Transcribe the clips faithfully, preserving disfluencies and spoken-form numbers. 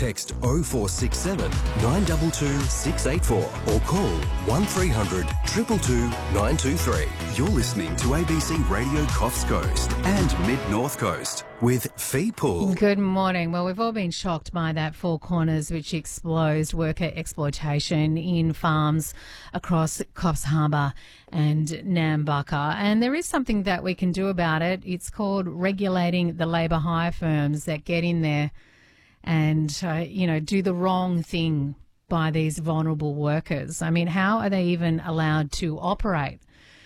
Text oh four six seven, nine two two, six eight four or call one three hundred, two two two, nine two three. You're listening to A B C Radio Coffs Coast and Mid-North Coast with Fee Pool. Good morning. Well, we've all been shocked by that Four Corners which exposed worker exploitation in farms across Coffs Harbour and Nambucca. And there is something that we can do about it. It's called regulating the labour hire firms that get in there and, uh, you know, do the wrong thing by these vulnerable workers. I mean, how are they even allowed to operate?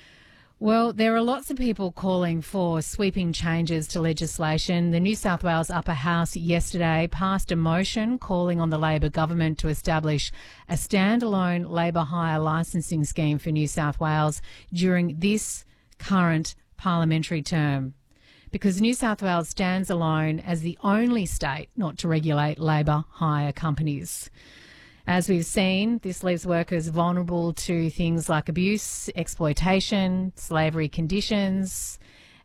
Well, there are lots of people calling for sweeping changes to legislation. The New South Wales Upper House yesterday passed a motion calling on the Labor government to establish a standalone labour hire licensing scheme for New South Wales during this current parliamentary term, because New South Wales stands alone as the only state not to regulate labour hire companies. As we've seen, this leaves workers vulnerable to things like abuse, exploitation, slavery conditions.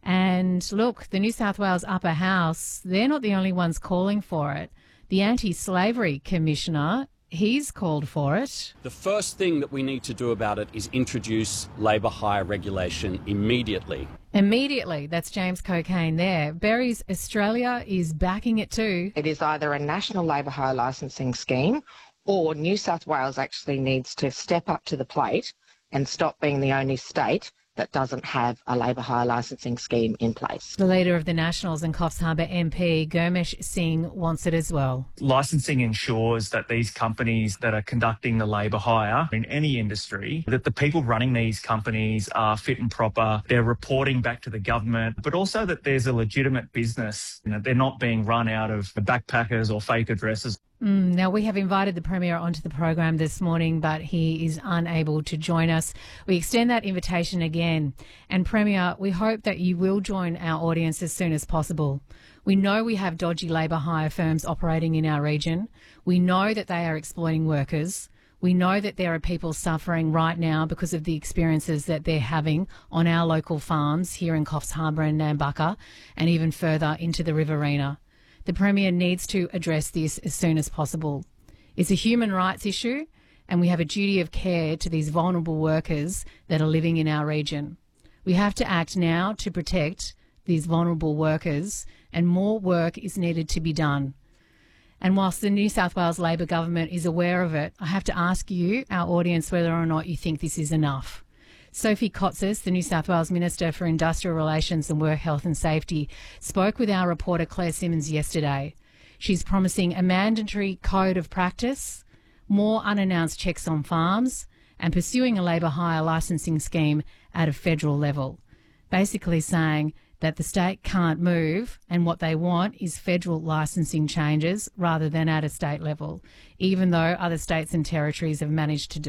And look, the New South Wales Upper House, they're not the only ones calling for it. The Anti-Slavery Commissioner, he's called for it. The first thing that we need to do about it is introduce labour hire regulation immediately. Immediately. That's James Cocaine there. Berries Australia is backing it too. It is either a national labour hire licensing scheme or New South Wales actually needs to step up to the plate and stop being the only state that doesn't have a labour hire licensing scheme in place. The leader of the Nationals and Coffs Harbour M P, Gurmesh Singh, wants it as well. Licensing ensures that these companies that are conducting the labour hire in any industry, that the people running these companies are fit and proper, they're reporting back to the government, but also that there's a legitimate business. You know, they're not being run out of backpackers or fake addresses. Mm, now, we have invited the Premier onto the program this morning, but he is unable to join us. We extend that invitation again. And Premier, we hope that you will join our audience as soon as possible. We know we have dodgy labour hire firms operating in our region. We know that they are exploiting workers. We know that there are people suffering right now because of the experiences that they're having on our local farms here in Coffs Harbour and Nambucca and even further into the Riverina. The Premier needs to address this as soon as possible. It's a human rights issue and we have a duty of care to these vulnerable workers that are living in our region. We have to act now to protect these vulnerable workers, and more work is needed to be done. And whilst the New South Wales Labor government is aware of it, I have to ask you, our audience, whether or not you think this is enough. Sophie Kotsis, the New South Wales Minister for Industrial Relations and Work Health and Safety, spoke with our reporter Claire Simmons yesterday. She's promising a mandatory code of practice, more unannounced checks on farms, and pursuing a labour hire licensing scheme at a federal level. Basically saying that the state can't move and what they want is federal licensing changes rather than at a state level, even though other states and territories have managed to do